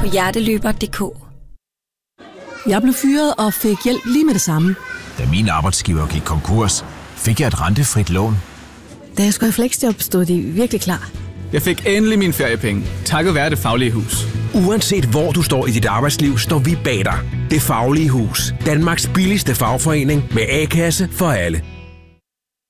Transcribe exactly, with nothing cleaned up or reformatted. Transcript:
på hjerteløber punktum d k. Jeg blev fyret og fik hjælp lige med det samme. Da min arbejdsgiver gik konkurs, fik jeg et rentefrit lån. Da jeg skulle have fleksjob, stod de virkelig klar. Jeg fik endelig mine feriepenge, takket være Det Faglige Hus. Uanset hvor du står i dit arbejdsliv, står vi bag dig. Det Faglige Hus. Danmarks billigste fagforening med A-kasse for alle.